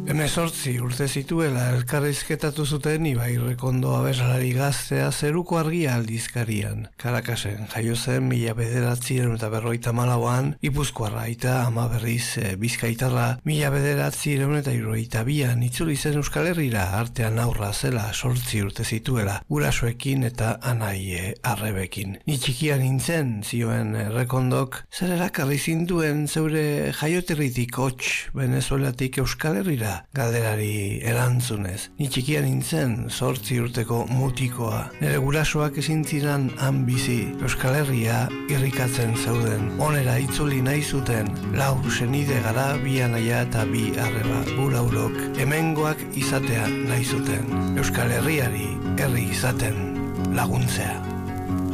18 urte zituela elkarrizketatu zuten Ibai Rekondo abeslari gaztea Zeruko Argia aldizkarian. Karakasen jaio zen 1954an, Gipuzkoarra aita ama berriz Bizkaitarra 1972an itzuli zen Euskal Herrira, artean aurra zela 8 urte zituela, gurasoekin eta anaie arrebekin. Ni txikia nintzen, zioen Rekondok, zer erakarri zinduen zeure jaioterritik hots Venezuelatik Euskal Herrira? Galderari erantzunez, ni txikia nintzen 8 urteko mutikoa. Nere gurasoak ezin ziren han bizi, Euskal Herria irrikatzen zeuden. Onera itzuli nahi zuten, 4 senide gara, 2 anaia eta 2 arreba. Guraurok hemengoak izatea nahi zuten. Euskal Herriari herri izaten laguntzea.